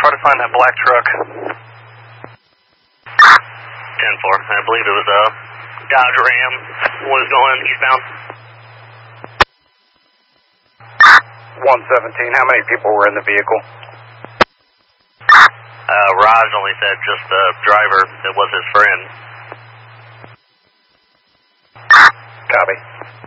try to find that black truck. 10-4. I believe it was a Dodge Ram was going eastbound. 117, how many people were in the vehicle? Raj only said just the driver that was his friend. Copy.